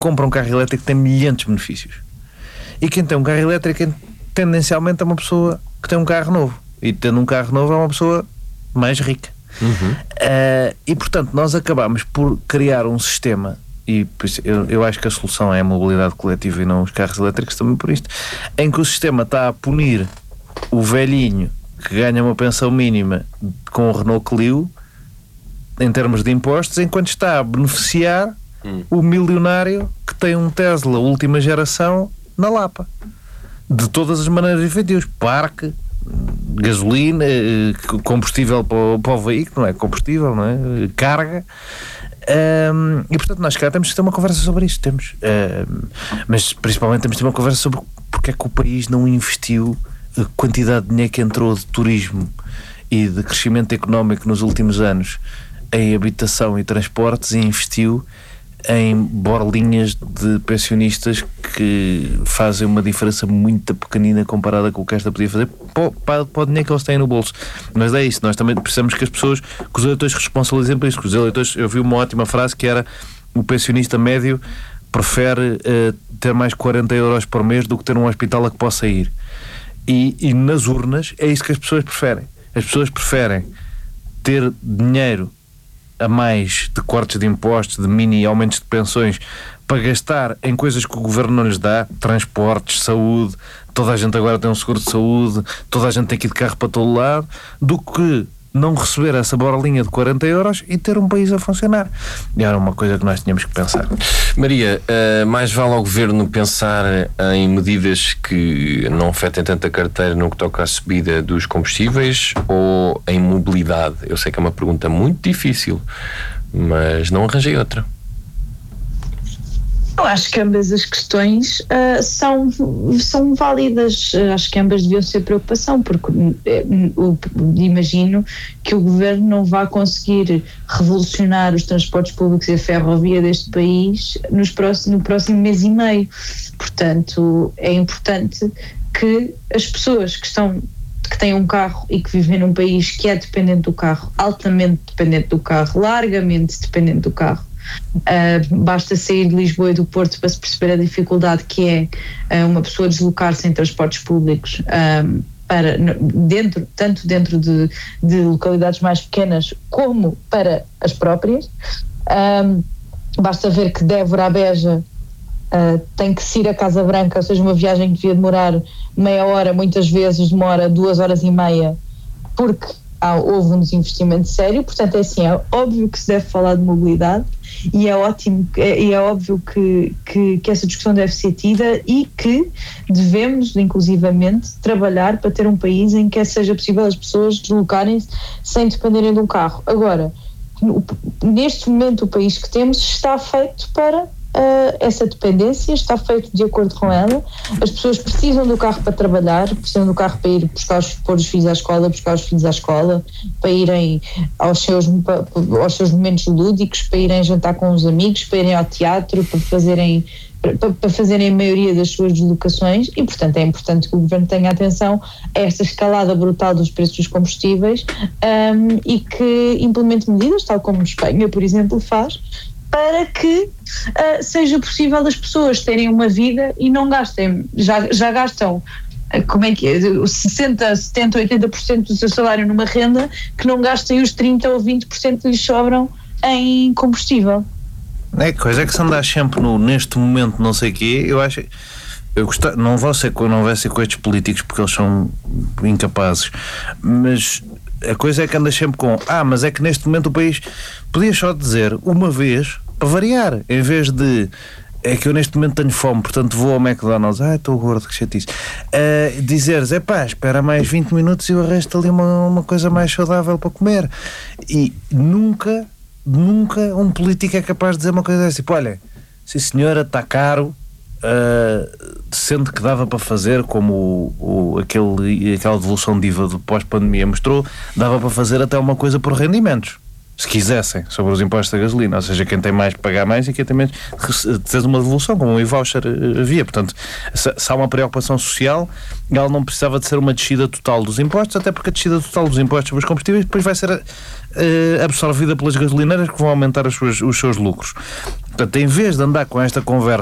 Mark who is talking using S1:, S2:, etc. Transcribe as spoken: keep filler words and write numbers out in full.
S1: compra um carro elétrico tem milhares de benefícios. E quem tem um carro elétrico tendencialmente é uma pessoa que tem um carro novo. E tendo um carro novo é uma pessoa mais rica.
S2: Uhum.
S1: Uh, e portanto nós acabamos por criar um sistema, e eu, eu acho que a solução é a mobilidade coletiva e não os carros elétricos, também por isto, em que o sistema está a punir o velhinho que ganha uma pensão mínima com o Renault Clio em termos de impostos, enquanto está a beneficiar hum. o milionário que tem um Tesla última geração na Lapa, de todas as maneiras efetivas, parque, gasolina, combustível para o, para o veículo, não é combustível, não é? Carga. Um, e portanto nós cá temos que ter uma conversa sobre isto, temos, um, mas principalmente temos que ter uma conversa sobre porque é que o país não investiu a quantidade de dinheiro que entrou de turismo e de crescimento económico nos últimos anos em habitação e transportes, e investiu em borlinhas de pensionistas que fazem uma diferença muito pequenina comparada com o que esta podia fazer para, para o dinheiro que eles têm no bolso. Mas é isso, nós também precisamos que as pessoas, que os eleitores responsabilizem por isso, que os eleitores, eu vi uma ótima frase que era: o pensionista médio prefere uh, ter mais quarenta euros por mês do que ter um hospital a que possa ir. E, e nas urnas é isso que as pessoas preferem. As pessoas preferem ter dinheiro a mais de cortes de impostos, de mini aumentos de pensões, para gastar em coisas que o governo não lhes dá, transportes, saúde, toda a gente agora tem um seguro de saúde, toda a gente tem que ir de carro para todo lado, do que não receber essa borlinha de quarenta euros e ter um país a funcionar. E era uma coisa que nós tínhamos que pensar.
S2: Maria, uh, mais vale ao Governo pensar em medidas que não afetem tanto a carteira no que toca à subida dos combustíveis, ou em mobilidade? Eu sei que é uma pergunta muito difícil, mas não arranjei outra.
S3: Eu acho que ambas as questões uh, são, são válidas. Uh, acho que ambas deviam ser preocupação, porque uh, uh, imagino que o Governo não vai conseguir revolucionar os transportes públicos e a ferrovia deste país nos próximos, no próximo mês e meio. Portanto, é importante que as pessoas que estão que têm um carro e que vivem num país que é dependente do carro, altamente dependente do carro, largamente dependente do carro. Uh, basta sair de Lisboa e do Porto para se perceber a dificuldade que é uh, uma pessoa deslocar-se em transportes públicos, um, para, dentro, tanto dentro de, de localidades mais pequenas como para as próprias. Um, basta ver que de Évora a Beja uh, tem que se ir a Casa Branca, ou seja, uma viagem que devia demorar meia hora, muitas vezes demora duas horas e meia, porque há, houve um desinvestimento sério. Portanto, é assim, é óbvio que se deve falar de mobilidade, e é ótimo, é, e é óbvio que, que, que essa discussão deve ser tida, e que devemos, inclusivamente, trabalhar para ter um país em que seja possível as pessoas deslocarem-se sem dependerem de um carro. Agora, no, neste momento o país que temos está feito para Uh, essa dependência, está feito de acordo com ela. As pessoas precisam do carro para trabalhar, precisam do carro para ir buscar os, pôr os filhos à escola, buscar os filhos à escola, para irem aos seus, para, aos seus momentos lúdicos, para irem jantar com os amigos, para irem ao teatro, para fazerem, para, para fazerem a maioria das suas deslocações. E portanto é importante que o Governo tenha atenção a esta escalada brutal dos preços dos combustíveis, um, e que implemente medidas, tal como Espanha, por exemplo, faz, para que uh, seja possível as pessoas terem uma vida e não gastem, já, já gastam, uh, como é que é, sessenta, setenta, oitenta por cento do seu salário numa renda, que não gastem os trinta ou vinte por cento que lhes sobram em combustível.
S1: É coisa que se andar sempre no, neste momento não sei o quê, eu acho, eu gostar, não vou ser, não vai ser com estes políticos porque eles são incapazes, mas a coisa é que andas sempre com, ah, mas é que neste momento o país, podia só dizer uma vez, para variar, em vez de, é que eu neste momento tenho fome, portanto vou ao McDonald's, ah, estou gordo, que chatice, uh, dizeres, é pá, espera mais vinte minutos e o resto ali uma, uma coisa mais saudável para comer. E nunca, nunca um político é capaz de dizer uma coisa assim, tipo, olha, sim senhora, está caro, Uh, sendo que dava para fazer, como o, o, aquele, aquela devolução de I V A do pós-pandemia mostrou, dava para fazer até uma coisa por rendimentos, se quisessem, sobre os impostos da gasolina, ou seja, quem tem mais pagar mais e quem tem menos ter uma devolução, como um e-voucher havia. Portanto, se, se há uma preocupação social, ela não precisava de ser uma descida total dos impostos, até porque a descida total dos impostos sobre os combustíveis depois vai ser uh, absorvida pelas gasolineiras, que vão aumentar as suas, os seus lucros. Portanto, em vez de andar com esta conversa